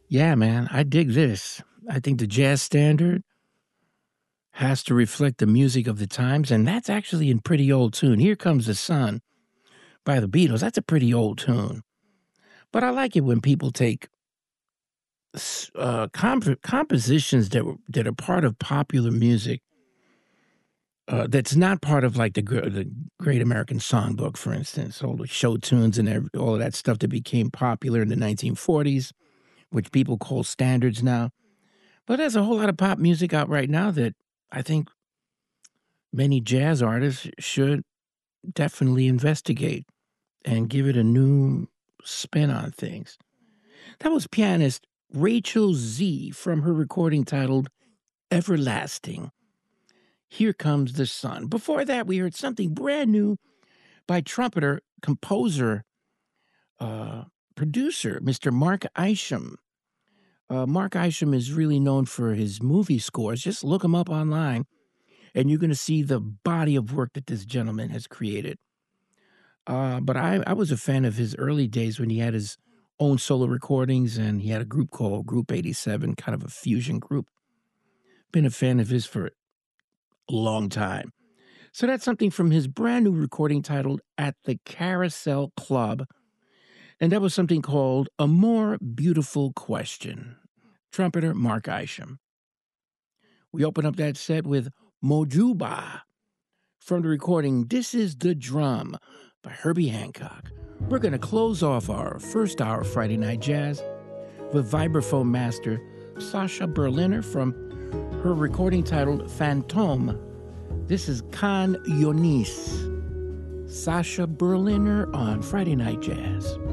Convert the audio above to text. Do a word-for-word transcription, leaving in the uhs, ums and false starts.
Yeah, man, I dig this. I think the jazz standard has to reflect the music of the times, and that's actually in pretty old tune. Here Comes the Sun by the Beatles. That's a pretty old tune. But I like it when people take uh, comp- compositions that were, that are part of popular music uh, that's not part of like the, the Great American Songbook, for instance, all the show tunes and every, all of that stuff that became popular in the nineteen forties, which people call standards now. But there's a whole lot of pop music out right now that I think many jazz artists should definitely investigate and give it a new spin on things. That was pianist Rachel Z from her recording titled Everlasting. Here Comes the Sun. Before that, we heard something brand new by trumpeter, composer, uh, producer, Mister Mark Isham. Uh, Mark Isham is really known for his movie scores. Just look him up online, and you're going to see the body of work that this gentleman has created. Uh, but I, I was a fan of his early days when he had his own solo recordings, and he had a group called Group eighty-seven, kind of a fusion group. Been a fan of his for a long time. So that's something from his brand new recording titled At the Carousel Club. And that was something called A More Beautiful Question. Trumpeter Mark Isham. We open up that set with Mojuba from the recording This Is the Drum by Herbie Hancock. We're going to close off our first hour of Friday Night Jazz with vibraphone master Sasha Berliner from her recording titled Fantôme. This is Khan Yonis. Sasha Berliner on Friday Night Jazz.